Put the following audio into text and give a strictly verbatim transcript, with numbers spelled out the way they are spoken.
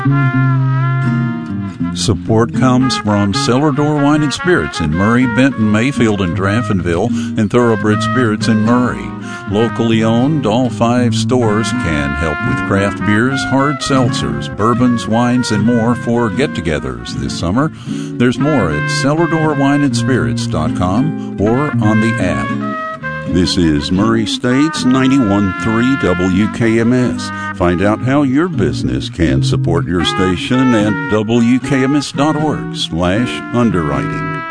Support comes from Cellar Door Wine and Spirits in Murray, Benton, Mayfield, and Draftonville, and Thoroughbred Spirits in Murray. Locally owned, all five stores can help with craft beers, hard seltzers, bourbons, wines, and more for get-togethers this summer. There's more at cellar door wine and spirits dot com or on the app. This is Murray State's ninety-one point three W K M S. Find out how your business can support your station at W K M S dot org slash underwriting.